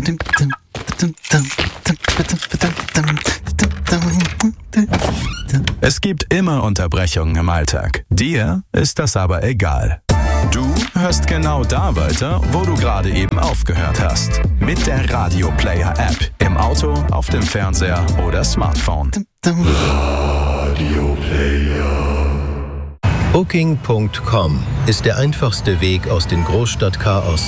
Es gibt immer Unterbrechungen im Alltag. Dir ist das aber egal. Du hörst genau da weiter, wo du gerade eben aufgehört hast. Mit der Radio Player App. Im Auto, auf dem Fernseher oder Smartphone. Radio Player. Booking.com ist der einfachste Weg aus dem Großstadtchaos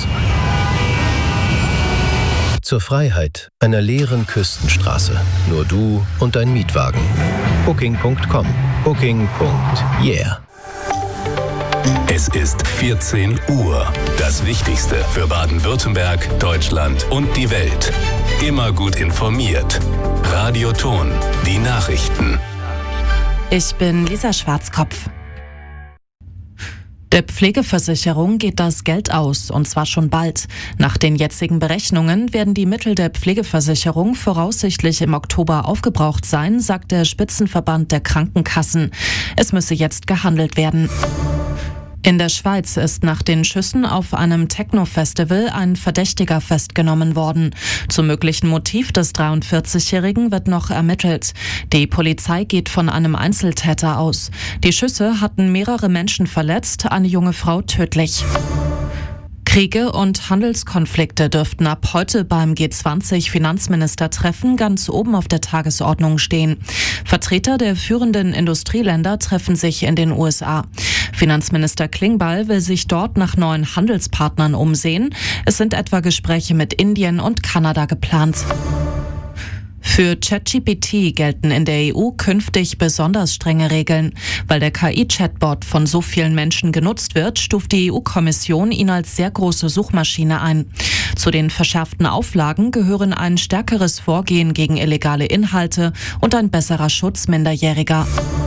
zur Freiheit einer leeren Küstenstraße. Nur du und dein Mietwagen. Booking.com. Booking.yeah. Es ist 14 Uhr. Das Wichtigste für Baden-Württemberg, Deutschland und die Welt. Immer gut informiert. Radio Ton. Die Nachrichten. Ich bin Lisa Schwarzkopf. Der Pflegeversicherung geht das Geld aus, und zwar schon bald. Nach den jetzigen Berechnungen werden die Mittel der Pflegeversicherung voraussichtlich im Oktober aufgebraucht sein, sagt der Spitzenverband der Krankenkassen. Es müsse jetzt gehandelt werden. In der Schweiz ist nach den Schüssen auf einem Techno-Festival ein Verdächtiger festgenommen worden. Zum möglichen Motiv des 43-Jährigen wird noch ermittelt. Die Polizei geht von einem Einzeltäter aus. Die Schüsse hatten mehrere Menschen verletzt, eine junge Frau tödlich. Kriege und Handelskonflikte dürften ab heute beim G20-Finanzministertreffen ganz oben auf der Tagesordnung stehen. Vertreter der führenden Industrieländer treffen sich in den USA. Finanzminister Klingbeil will sich dort nach neuen Handelspartnern umsehen. Es sind etwa Gespräche mit Indien und Kanada geplant. Für ChatGPT gelten in der EU künftig besonders strenge Regeln. Weil der KI-Chatbot von so vielen Menschen genutzt wird, stuft die EU-Kommission ihn als sehr große Suchmaschine ein. Zu den verschärften Auflagen gehören ein stärkeres Vorgehen gegen illegale Inhalte und ein besserer Schutz Minderjähriger.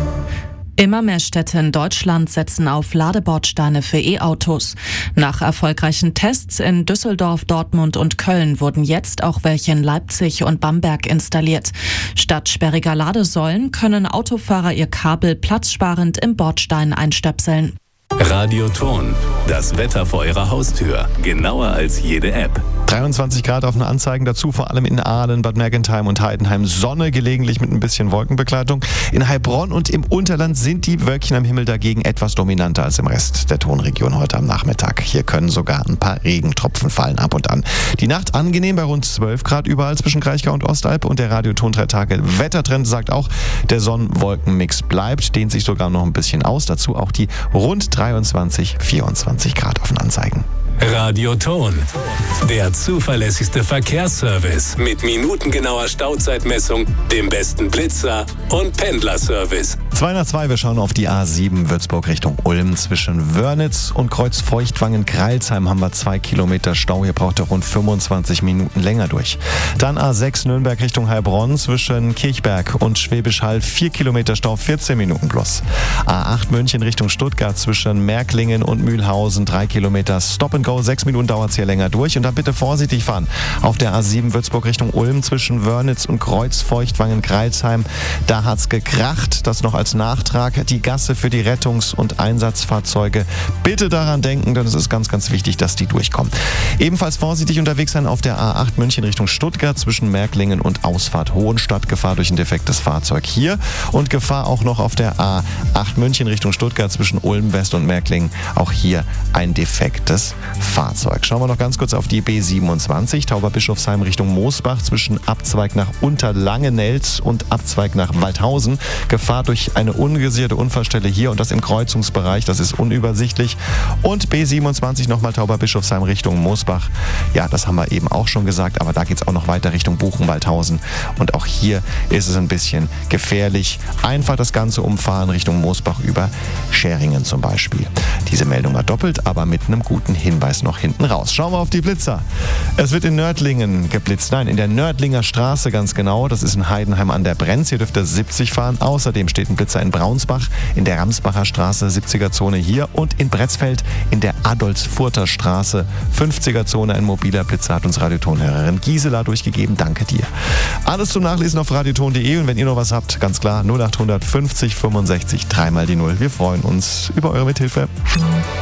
Immer mehr Städte in Deutschland setzen auf Ladebordsteine für E-Autos. Nach erfolgreichen Tests in Düsseldorf, Dortmund und Köln wurden jetzt auch welche in Leipzig und Bamberg installiert. Statt sperriger Ladesäulen können Autofahrer ihr Kabel platzsparend im Bordstein einstöpseln. Radio Ton. Das Wetter vor Ihrer Haustür. Genauer als jede App. 23 Grad auf den Anzeigen, dazu vor allem in Aalen, Bad Mergentheim und Heidenheim Sonne, gelegentlich mit ein bisschen Wolkenbegleitung. In Heilbronn und im Unterland sind die Wölkchen am Himmel dagegen etwas dominanter als im Rest der Tonregion heute am Nachmittag. Hier können sogar ein paar Regentropfen fallen ab und an. Die Nacht angenehm bei rund 12 Grad überall zwischen Kraichgau und Ostalb, und der Radio Ton 3 Tage Wettertrend sagt auch, der Sonn-Wolken-Mix bleibt, dehnt sich sogar noch ein bisschen aus. Dazu auch die rund 23, 24 Grad auf den Anzeigen. Radio Ton. Der zuverlässigste Verkehrsservice mit minutengenauer Stauzeitmessung, dem besten Blitzer und Pendlerservice. 2 nach 2, wir schauen auf die A7 Würzburg Richtung Ulm. Zwischen Wörnitz und Kreuzfeuchtwangen-Kreilsheim haben wir 2 Kilometer Stau. Hier braucht er rund 25 Minuten länger durch. Dann A6 Nürnberg Richtung Heilbronn. Zwischen Kirchberg und Schwäbisch Hall 4 Kilometer Stau, 14 Minuten plus. A8 München Richtung Stuttgart. Zwischen Märklingen und Mühlhausen 3 Kilometer Stop and Go. 6 Minuten dauert es hier länger durch. Und dann bitte vorsichtig fahren. Auf der A7 Würzburg Richtung Ulm zwischen Wörnitz und Kreuzfeuchtwangen-Kreilsheim. Da hat's gekracht. Das noch als Nachtrag. Die Gasse für die Rettungs- und Einsatzfahrzeuge. Bitte daran denken, denn es ist ganz, ganz wichtig, dass die durchkommen. Ebenfalls vorsichtig unterwegs sein auf der A8 München Richtung Stuttgart zwischen Märklingen und Ausfahrt Hohenstadt. Gefahr durch ein defektes Fahrzeug hier. Und Gefahr auch noch auf der A8 München Richtung Stuttgart zwischen Ulm West und Märklingen. Auch hier ein defektes Fahrzeug. Schauen wir noch ganz kurz auf die B27, Tauberbischofsheim Richtung Moosbach zwischen Abzweig nach Unterlangenelz und Abzweig nach Waldhausen. Gefahr durch eine ungesicherte Unfallstelle hier und das im Kreuzungsbereich, das ist unübersichtlich. Und B27 nochmal Tauberbischofsheim Richtung Moosbach. Ja, das haben wir eben auch schon gesagt, aber da geht es auch noch weiter Richtung Buchen-Waldhausen. Und auch hier ist es ein bisschen gefährlich. Einfach das Ganze umfahren Richtung Moosbach über Schäringen zum Beispiel. Diese Meldung war doppelt, aber mit einem guten Hinweis noch hinten raus. Schauen wir auf die Blitzer. Es wird in Nördlingen geblitzt. Nein, in der Nördlinger Straße ganz genau. Das ist in Heidenheim an der Brenz. Hier dürft ihr 70 fahren. Außerdem steht ein Blitzer in Braunsbach, in der Ramsbacher Straße, 70er-Zone hier. Und in Bretzfeld in der Adolfsfurter Straße, 50er-Zone. Ein mobiler Blitzer hat uns Radiotonhörerin Gisela durchgegeben. Danke dir. Alles zum Nachlesen auf radioton.de. Und wenn ihr noch was habt, ganz klar 0800 50 65 3 mal die 0. Wir freuen uns über eure Mithilfe.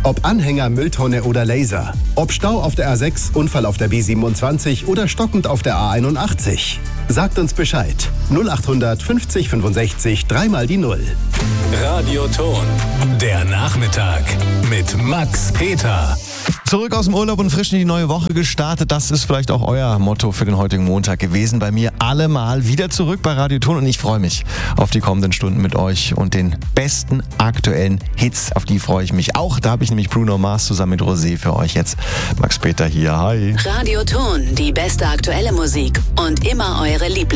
Ob Anhänger, Mülltonne oder Laser. Ob Stau auf der A6, Unfall auf der B27 oder stockend auf der A81. Sagt uns Bescheid. 0800 50 65 3 die 0. Radioton. Der Nachmittag mit Max Peter. Zurück aus dem Urlaub und frisch in die neue Woche gestartet. Das ist vielleicht auch euer Motto für den heutigen Montag gewesen. Bei mir allemal wieder zurück bei Radioton und ich freue mich auf die kommenden Stunden mit euch und den besten aktuellen Hits. Auf die freue ich mich auch. Da habe ich nämlich Bruno Mars zusammen mit Rosé für euch jetzt. Max Peter hier. Hi. Radioton, die beste aktuelle Musik und immer eure Lieblings.